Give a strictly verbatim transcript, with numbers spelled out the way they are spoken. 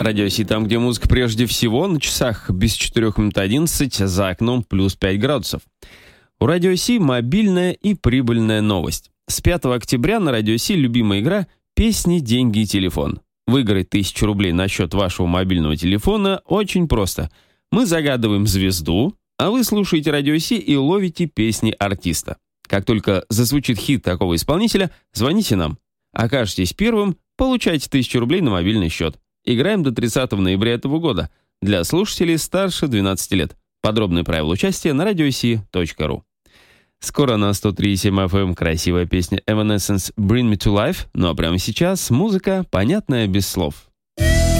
Радио Си, там, где музыка прежде всего, на часах без четырех минут одиннадцать, за окном плюс пять градусов. У Радио Си мобильная и прибыльная новость. С пятого октября на Радио Си любимая игра «Песни, деньги и телефон». Выиграть тысячу рублей на счет вашего мобильного телефона очень просто. Мы загадываем звезду, а вы слушаете Радио Си и ловите песни артиста. Как только зазвучит хит такого исполнителя, звоните нам. Окажетесь первым, получайте тысячу рублей на мобильный счет. Играем до тридцатого ноября этого года. Для слушателей старше двенадцати лет. Подробные правила участия на радиоси точка ру. Скоро на сто три и семь эф эм красивая песня Evanescence «Bring Me to Life», ну а прямо сейчас музыка, понятная без слов.